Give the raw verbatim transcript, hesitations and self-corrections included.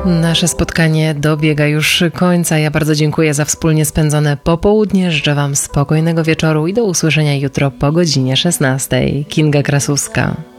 Nasze spotkanie dobiega już końca. Ja bardzo dziękuję za wspólnie spędzone popołudnie. Życzę Wam spokojnego wieczoru i do usłyszenia jutro po godzinie szesnastej. Kinga Krasuska.